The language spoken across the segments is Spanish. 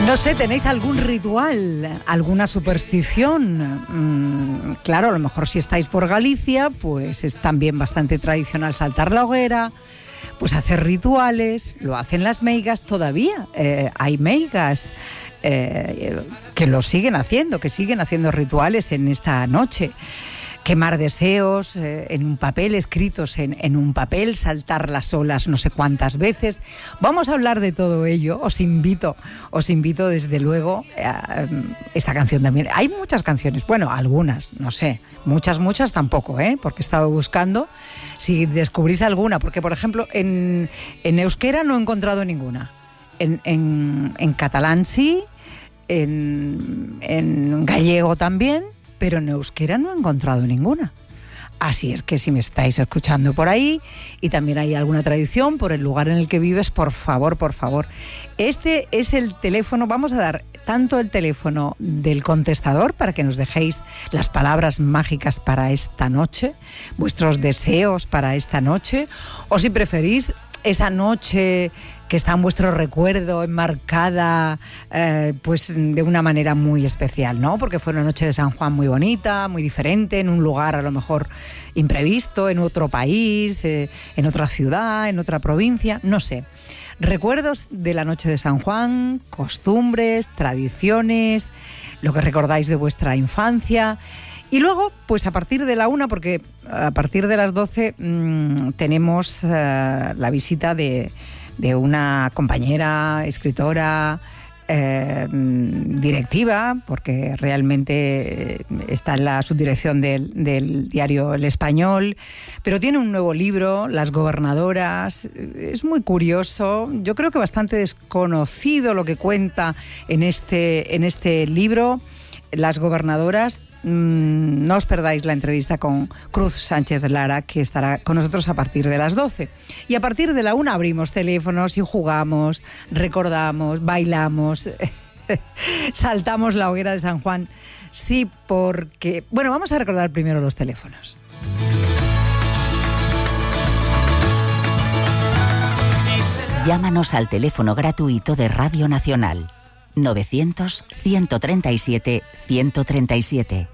No sé, ¿tenéis algún ritual, alguna superstición? Claro, a lo mejor si estáis por Galicia, pues es también bastante tradicional saltar la hoguera, pues hacer rituales, lo hacen las meigas todavía. Hay meigas que lo siguen haciendo, que siguen haciendo rituales en esta noche. Quemar deseos en un papel, escritos en un papel, saltar las olas no sé cuántas veces. Vamos a hablar de todo ello. Os invito desde luego a esta canción también. Hay muchas canciones, bueno, algunas, no sé, muchas tampoco, porque he estado buscando si descubrís alguna, porque por ejemplo en euskera no he encontrado ninguna. En catalán sí, en gallego también, pero en euskera no he encontrado ninguna. Así es que si me estáis escuchando por ahí y también hay alguna tradición por el lugar en el que vives, por favor. Este es el teléfono, vamos a dar tanto el teléfono del contestador para que nos dejéis las palabras mágicas para esta noche, vuestros deseos para esta noche, o si preferís esa noche que está en vuestro recuerdo, enmarcada pues de una manera muy especial, ¿no? Porque fue una noche de San Juan muy bonita, muy diferente, en un lugar a lo mejor imprevisto, en otro país, en otra ciudad, en otra provincia, no sé. Recuerdos de la noche de San Juan, costumbres, tradiciones, lo que recordáis de vuestra infancia. Y luego, pues a partir de la 1, porque a partir de las 12 tenemos la visita de una compañera, escritora, directiva, porque realmente está en la subdirección del diario El Español, pero tiene un nuevo libro, Las Gobernadoras. Es muy curioso, yo creo que bastante desconocido lo que cuenta en este libro, Las Gobernadoras. No os perdáis la entrevista con Cruz Sánchez Lara, que estará con nosotros a partir de las 12. Y a partir de la 1 abrimos teléfonos y jugamos, recordamos, bailamos, saltamos la hoguera de San Juan. Sí, porque... Bueno, vamos a recordar primero los teléfonos. Llámanos al teléfono gratuito de Radio Nacional. 900-137-137.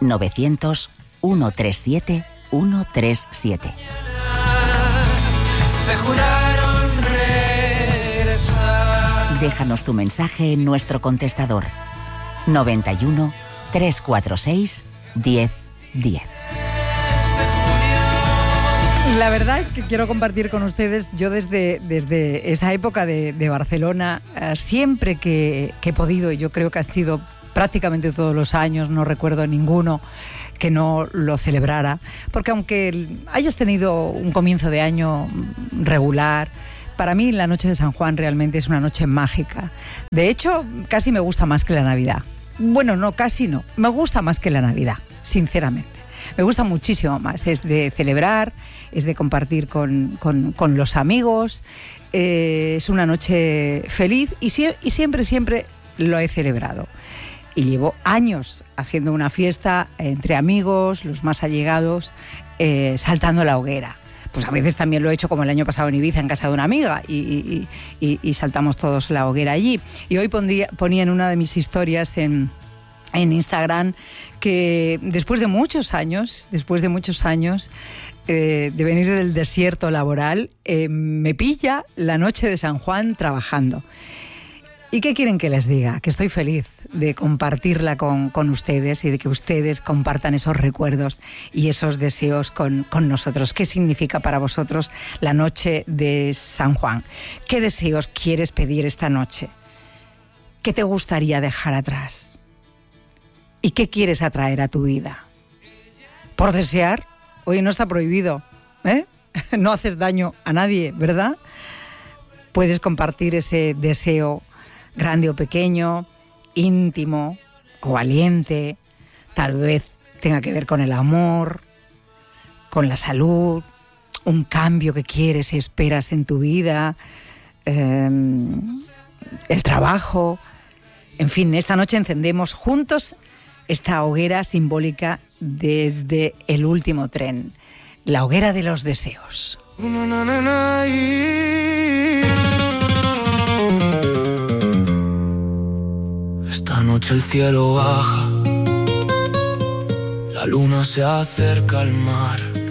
900-137-137. Se juraron regresar. Déjanos tu mensaje en nuestro contestador. 91 346 1010. La verdad es que quiero compartir con ustedes, yo desde esa época de Barcelona, siempre que he podido, y yo creo que ha sido prácticamente todos los años, no recuerdo ninguno que no lo celebrara, porque aunque hayas tenido un comienzo de año regular, para mí la noche de San Juan realmente es una noche mágica. De hecho, casi me gusta más que la Navidad. Bueno, no, casi no. Me gusta más que la Navidad, sinceramente. Me gusta muchísimo más. Es de celebrar, es de compartir con los amigos. Es una noche feliz y siempre lo he celebrado. Y llevo años haciendo una fiesta entre amigos, los más allegados, saltando la hoguera. Pues a veces también lo he hecho, como el año pasado en Ibiza, en casa de una amiga, y saltamos todos la hoguera allí. Y hoy ponía en una de mis historias en Instagram que después de muchos años de venir del desierto laboral, me pilla la noche de San Juan trabajando. ¿Y qué quieren que les diga? Que estoy feliz de compartirla con ustedes y de que ustedes compartan esos recuerdos y esos deseos con nosotros. ¿Qué significa para vosotros la noche de San Juan? ¿Qué deseos quieres pedir esta noche? ¿Qué te gustaría dejar atrás? ¿Y qué quieres atraer a tu vida? Por desear, oye, no está prohibido, ¿eh? No haces daño a nadie, ¿verdad? Puedes compartir ese deseo grande o pequeño, íntimo o valiente, tal vez tenga que ver con el amor, con la salud, un cambio que quieres y esperas en tu vida, el trabajo. En fin, esta noche encendemos juntos esta hoguera simbólica desde el último tren, la hoguera de los deseos. Esta noche el cielo baja, la luna se acerca al mar.